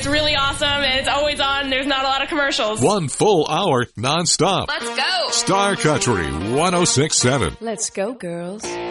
it's really awesome, and it's always on. The's not a lot of commercials. 1 full hour nonstop. Let's go. Star Country 106.7. Let's go, girls.